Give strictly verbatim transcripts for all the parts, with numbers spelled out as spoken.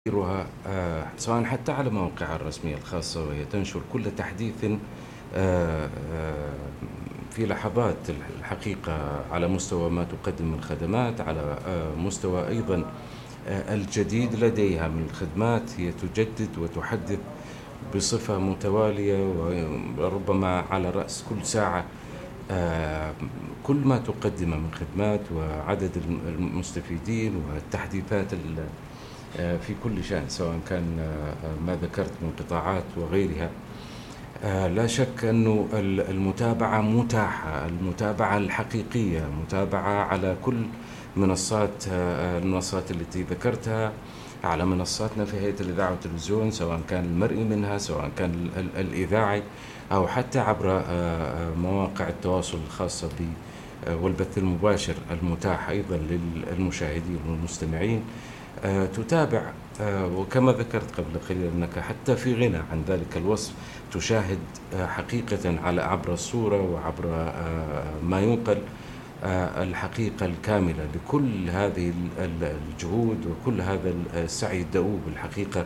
تغييرها آه، سواء حتى على مواقعها الرسمية الخاصة، وهي تنشر كل تحديث آه، آه، في لحظات الحقيقة على مستوى ما تقدم من خدمات، على آه، مستوى أيضا آه، الجديد لديها من خدمات. هي تجدد وتحدث بصفة متوالية، وربما على رأس كل ساعة آه، كل ما تقدمه من خدمات وعدد المستفيدين والتحديثات آه، في كل شأن، سواء كان آه، ما ذكرت من قطاعات وغيرها. آه، لا شك أنه المتابعة متاحة، المتابعة الحقيقية، متابعة على كل منصات آه، المنصات التي ذكرتها، على منصاتنا في هيئة الإذاعة والتلفزيون، سواء كان المرئي منها، سواء كان الإذاعي، أو حتى عبر آه، مواقع التواصل الخاصة ب والبث المباشر المتاح أيضا للمشاهدين والمستمعين. آه، تتابع، آه، وكما ذكرت قبل قليل أنك حتى في غنى عن ذلك الوصف، تشاهد آه، حقيقة على عبر الصورة وعبر آه، ما ينقل آه، الحقيقة الكاملة لكل هذه الجهود وكل هذا السعي الدؤوب الحقيقة،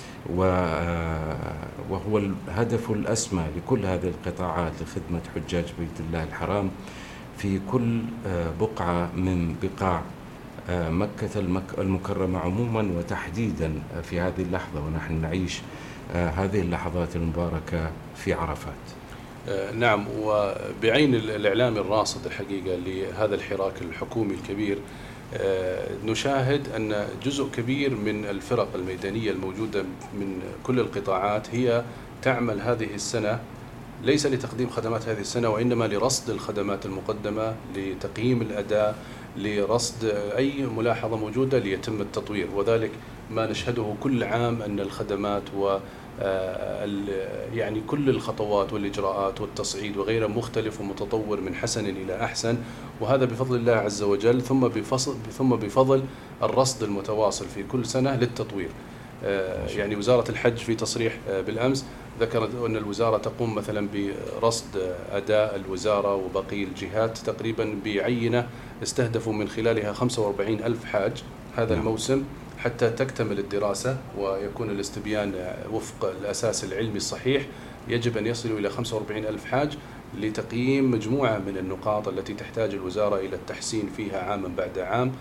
وهو الهدف الأسمى لكل هذه القطاعات لخدمة حجاج بيت الله الحرام في كل آه، بقعة من بقاع مكة المكرمة عموما، وتحديدا في هذه اللحظة ونحن نعيش هذه اللحظات المباركة في عرفات. نعم، وبعين الإعلام الراصد الحقيقة لهذا الحراك الحكومي الكبير، نشاهد أن جزء كبير من الفرق الميدانية الموجودة من كل القطاعات هي تعمل هذه السنة ليس لتقديم خدمات هذه السنة، وإنما لرصد الخدمات المقدمة، لتقييم الأداء، لرصد أي ملاحظة موجودة ليتم التطوير. وذلك ما نشهده كل عام أن الخدمات و يعني كل الخطوات والإجراءات والتصعيد وغيره مختلف ومتطور من حسن إلى أحسن، وهذا بفضل الله عز وجل، ثم بفضل ثم بفضل الرصد المتواصل في كل سنة للتطوير. يعني وزارة الحج في تصريح بالأمس ذكرت أن الوزارة تقوم مثلا برصد أداء الوزارة وباقي الجهات تقريبا بعينة استهدفوا من خلالها خمسة وأربعين ألف حاج هذا الموسم، حتى تكتمل الدراسة ويكون الاستبيان وفق الأساس العلمي الصحيح. يجب أن يصلوا إلى خمسة وأربعين ألف حاج لتقييم مجموعة من النقاط التي تحتاج الوزارة إلى التحسين فيها عاما بعد عام،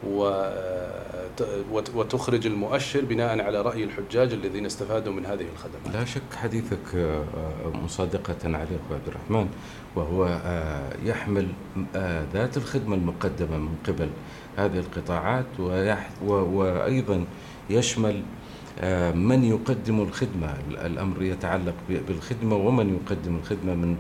وتخرج المؤشر بناء على رأي الحجاج الذين استفادوا من هذه الخدمات. لا شك حديثك مصادقة عليه عبد الرحمن، وهو يحمل ذات الخدمة المقدمة من قبل هذه القطاعات، وأيضا يشمل من يقدم الخدمة. الأمر يتعلق بالخدمة ومن يقدم الخدمة من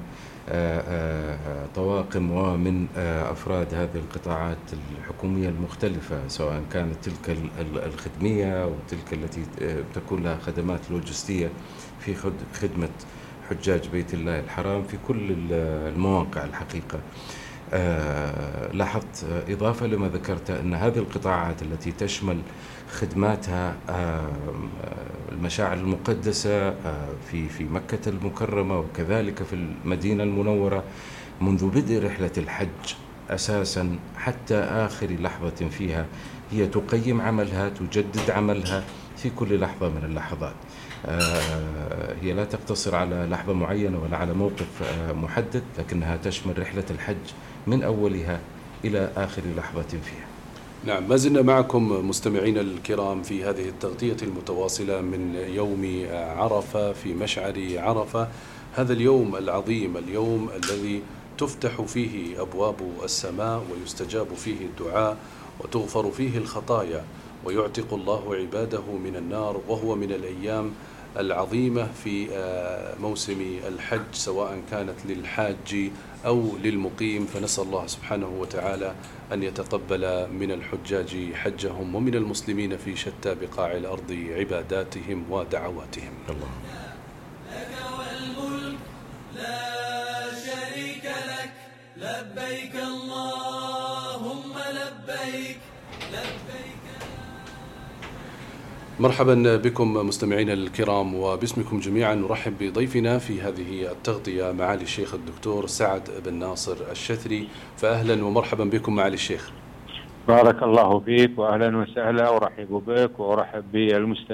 طواقم ومن أفراد هذه القطاعات الحكومية المختلفة، سواء كانت تلك الخدمية أو تلك التي تكون لها خدمات لوجستية في خدمة حجاج بيت الله الحرام في كل المواقع الحقيقة. آه لاحظت إضافة لما ذكرت أن هذه القطاعات التي تشمل خدماتها آه المشاعر المقدسة آه في في مكة المكرمة، وكذلك في المدينة المنورة، منذ بدء رحلة الحج أساسا حتى آخر لحظة فيها، هي تقيم عملها، تجدد عملها في كل لحظة من اللحظات. آه هي لا تقتصر على لحظة معينة ولا على موقف آه محدد، لكنها تشمل رحلة الحج من أولها إلى آخر لحظة فيها. نعم، ما زلنا معكم مستمعين الكرام في هذه التغطية المتواصلة من يوم عرفة في مشعر عرفة، هذا اليوم العظيم، اليوم الذي تفتح فيه أبواب السماء ويستجاب فيه الدعاء وتغفر فيه الخطايا ويعتق الله عباده من النار، وهو من الأيام العظيمة في موسم الحج، سواء كانت للحاج أو للمقيم. فنسأل الله سبحانه وتعالى أن يتقبل من الحجاج حجهم ومن المسلمين في شتى بقاع الأرض عباداتهم ودعواتهم. الله. لك والملك لا شريك لك، لبيك اللهم لبيك لبيك. مرحبا بكم مستمعينا الكرام، وباسمكم جميعا نرحب بضيفنا في هذه التغطية معالي الشيخ الدكتور سعد بن ناصر الشثري. فأهلا ومرحبا بكم معالي الشيخ. بارك الله فيك وأهلا وسهلا، أرحب بك وأرحب بالمستمعين.